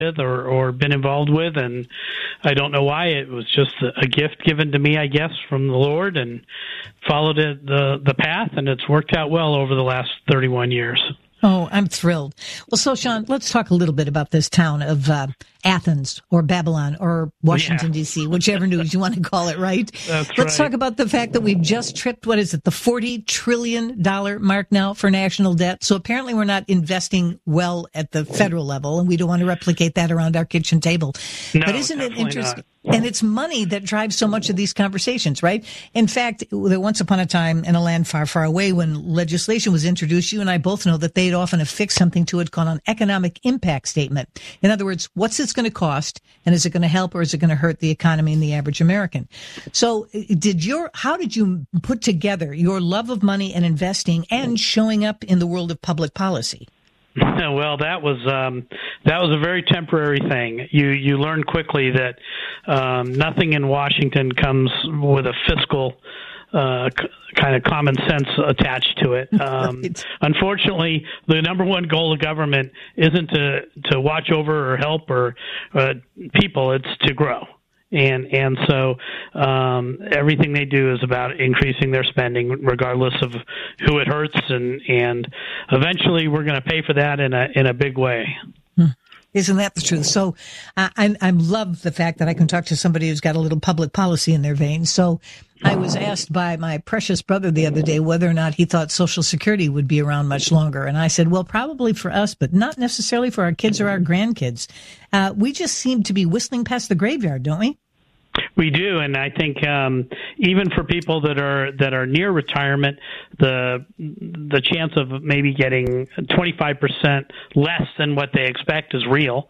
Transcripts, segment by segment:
or been involved with, and I don't know why. It was just a gift given to me, I guess, from the Lord, and followed the path, and it's worked out well over the last 31 years. Oh, I'm thrilled. Well, so, Sean, let's talk a little bit about this town of Athens or Babylon or Washington, D.C., whichever news you want to call it, right? Let's talk about the fact that we've just tripped, the $40 trillion mark now for national debt. So apparently we're not investing well at the federal level, and we don't want to replicate that around our kitchen table. No, but isn't it interesting? Not. And it's money that drives so much of these conversations, right? In fact, there once upon a time in a land far, far away when legislation was introduced, you and I both know that they'd often affix something to it called an economic impact statement. In other words, what's this going to cost, and is it going to help or is it going to hurt the economy and the average American? So how did you put together your love of money and investing and showing up in the world of public policy? Well, that was a very temporary thing. You learn quickly that nothing in Washington comes with a fiscal kind of common sense attached to it. Right. Unfortunately, the number one goal of government isn't to watch over or help or people; it's to grow. And so everything they do is about increasing their spending, regardless of who it hurts, and eventually we're going to pay for that in a big way. Isn't that the truth? So I love the fact that I can talk to somebody who's got a little public policy in their veins. So I was asked by my precious brother the other day whether or not he thought Social Security would be around much longer. And I said, well, probably for us, but not necessarily for our kids or our grandkids. We just seem to be whistling past the graveyard, don't we? We do, and I think even for people that are near retirement, the chance of maybe getting 25% less than what they expect is real.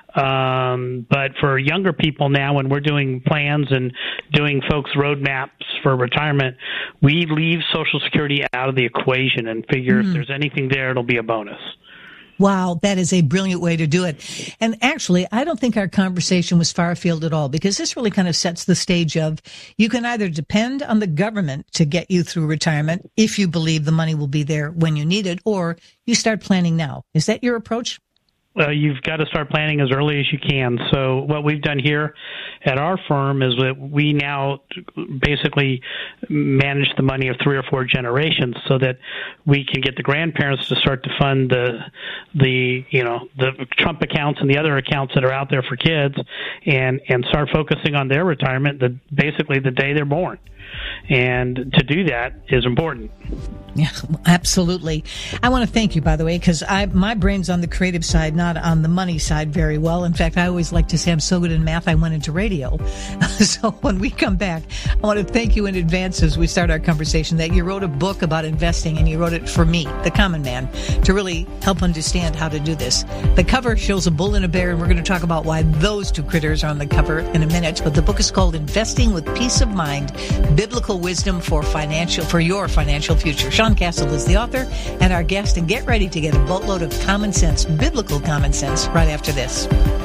But for younger people now, when we're doing plans and doing folks' roadmaps for retirement, we leave Social Security out of the equation and figure if there's anything there, it'll be a bonus. Wow, that is a brilliant way to do it. And actually, I don't think our conversation was far afield at all, because this really kind of sets the stage of you can either depend on the government to get you through retirement if you believe the money will be there when you need it, or you start planning now. Is that your approach? You've got to start planning as early as you can. So what we've done here at our firm is that we now basically manage the money of 3 or 4 generations, so that we can get the grandparents to start to fund the Trump accounts and the other accounts that are out there for kids, and start focusing on their retirement basically the day they're born. And to do that is important. Yeah, absolutely. I want to thank you, by the way, because my brain's on the creative side, not on the money side very well. In fact, I always like to say I'm so good in math, I went into radio. So when we come back, I want to thank you in advance as we start our conversation that you wrote a book about investing, and you wrote it for me, the common man, to really help understand how to do this. The cover shows a bull and a bear, and we're going to talk about why those two critters are on the cover in a minute. But the book is called Investing with Peace of Mind, Biblical Wisdom for your financial future. Sean Castle is the author and our guest, and get ready to get a boatload of common sense, biblical common sense, right after this.